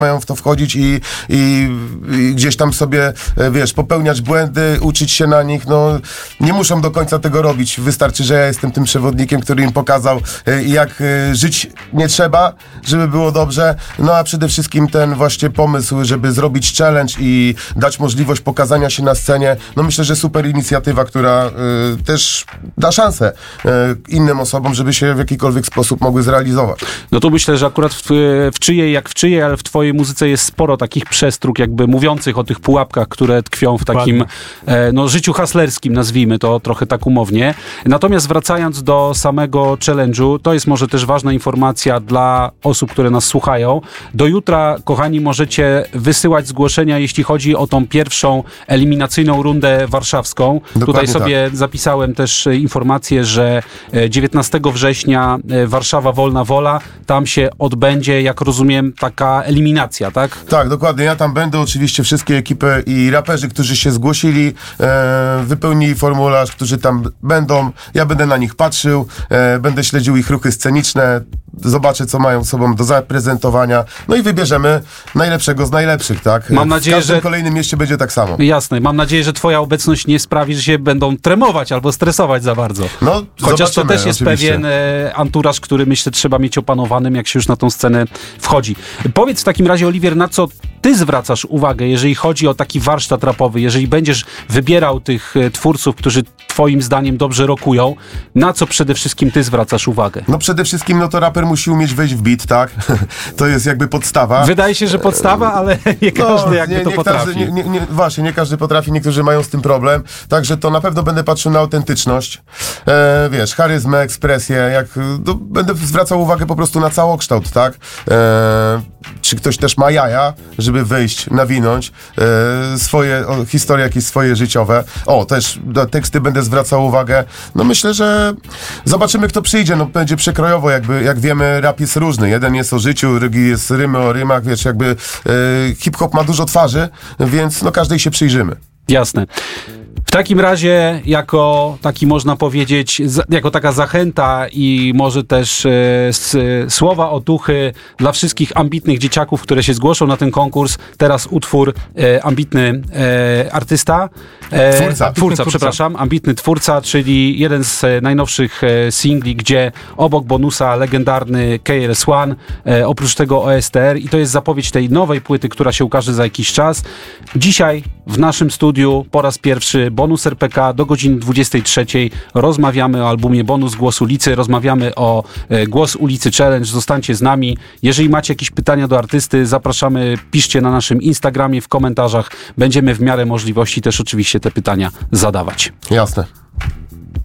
mają w to wchodzić i gdzieś tam sobie, wiesz, popełniać błędy, uczyć się na nich, no nie muszą do końca tego robić. Wystarczy, że ja jestem tym przewodnikiem, który im pokazał, jak żyć nie trzeba, żeby było dobrze. No a przede wszystkim ten właśnie pomysł, żeby zrobić challenge i dać możliwość pokazania się na scenie, no myślę, że super inicjatywa, która też da szansę innym osobom, żeby się w jakikolwiek sposób mogły zrealizować. No to myślę, że akurat w czyjej, ale w twojej muzyce jest sporo takich przestróg jakby mówiących o tych pułapkach, które tkwią w takim życiu haslerskim, nazwijmy to trochę tak umownie. Natomiast wracając do samego challenge'u, to jest może też ważna informacja dla osób, które nas słuchają. Do jutra, kochani, możecie wysyłać zgłoszenia, jeśli chodzi o tą pierwszą eliminacyjną rundę warszawską. Dokładnie. Tutaj sobie zapisałem też informację, że 19 września Warszawa Wolna Wola, tam się odbędzie, jak rozumiem, taka eliminacja, tak? Tak, dokładnie. Ja tam będę, oczywiście wszystkie ekipy i raperzy, którzy się zgłosili, wypełnili formularz, którzy tam będą. Ja będę na nich patrzył, będę śledził ich ruchy sceniczne, zobaczę, co mają sobą do zaprezentowania, no i wybierzemy najlepszego z najlepszych, tak? Mam nadzieję, w każdym że kolejnym mieście będzie tak samo. Jasne. Mam nadzieję, że twoja obecność nie sprawi, że się będą tremować albo stresować za bardzo. No, chociaż to też jest oczywiście pewien anturaż, który myślę trzeba mieć opanowanym, jak się już na tą scenę wchodzi. Powiedz w takim razie, Oliwier, na co ty zwracasz uwagę, jeżeli chodzi o taki warsztat rapowy, jeżeli będziesz wybierał tych twórców, którzy twoim zdaniem dobrze rockują, na co przede wszystkim ty zwracasz uwagę? No przede wszystkim, no to raper musi umieć wejść w beat, tak? To jest jakby podstawa. Wydaje się, że podstawa, ale nie każdy to potrafi. Właśnie, nie każdy potrafi, niektórzy mają z tym problem, także to na pewno będę patrzył na autentyczność, wiesz, charyzmę, ekspresję, będę zwracał uwagę po prostu na całokształt, tak? Czy ktoś też ma jaja, żeby wyjść, nawinąć historie jakieś swoje życiowe. Też na teksty będę zwracał uwagę. No myślę, że zobaczymy, kto przyjdzie. No będzie przekrojowo, jak wiemy, rap jest różny. Jeden jest o życiu, drugi jest rymy o rymach, wiesz, hip-hop ma dużo twarzy, więc no każdej się przyjrzymy. Jasne. W takim razie, jako taki można powiedzieć, jako taka zachęta i może też słowa otuchy dla wszystkich ambitnych dzieciaków, które się zgłoszą na ten konkurs, teraz utwór ambitny artysta. Twórca, przepraszam. Ambitny twórca, czyli jeden z najnowszych singli, gdzie obok bonusa legendarny KRS-One, oprócz tego OSTR i to jest zapowiedź tej nowej płyty, która się ukaże za jakiś czas. Dzisiaj w naszym studiu po raz pierwszy Bonus RPK do godziny 23. Rozmawiamy o albumie Bonus Głos Ulicy, rozmawiamy o Głos Ulicy Challenge. Zostańcie z nami. Jeżeli macie jakieś pytania do artysty, zapraszamy, piszcie na naszym Instagramie, w komentarzach. Będziemy w miarę możliwości też oczywiście te pytania zadawać. Jasne.